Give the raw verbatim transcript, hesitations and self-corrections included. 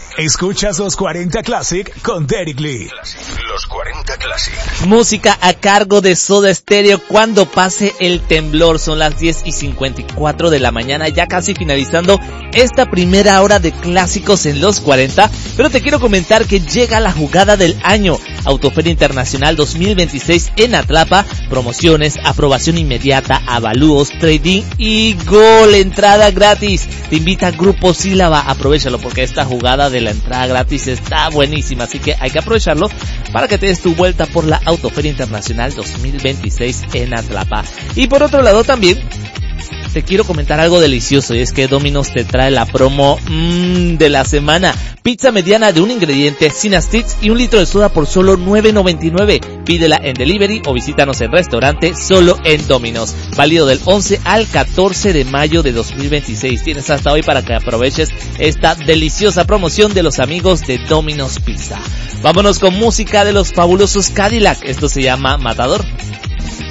Escuchas los cuarenta Classic con Derek Lee. Los cuarenta Classic. Música a cargo de Soda Stereo cuando pase el temblor. Son las diez y cincuenta y cuatro de la mañana, ya casi finalizando esta primera hora de clásicos en los cuarenta. Pero te quiero comentar que llega la jugada del año. Autoferia Internacional dos mil veintiséis en Atlapa. Promociones, aprobación inmediata, avalúos, trading y gol. Entrada gratis. Te invita Grupo Sílaba. Aprovechalo porque esta jugada de la entrada gratis está buenísima. Así que hay que aprovecharlo para que te des tu vuelta por la Autoferia Internacional dos mil veintiséis en Atlapa. Y por otro lado también te quiero comentar algo delicioso, y es que Domino's te trae la promo mmm, de la semana. Pizza mediana de un ingrediente, sin sticks y un litro de soda por solo nueve noventa y nueve. Pídela en delivery o visítanos en restaurante solo en Domino's. Válido del once al catorce de mayo de dos mil veintiséis. Tienes hasta hoy para que aproveches esta deliciosa promoción de los amigos de Domino's Pizza. Vámonos con música de los fabulosos Cadillac. Esto se llama Matador.